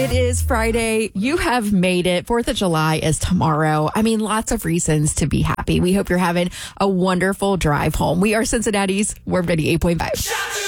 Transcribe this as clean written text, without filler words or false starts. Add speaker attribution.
Speaker 1: It is Friday. You have made it. 4th of July is tomorrow. I mean, lots of reasons to be happy. We hope you're having a wonderful drive home. We are Cincinnati's Warm 98.5.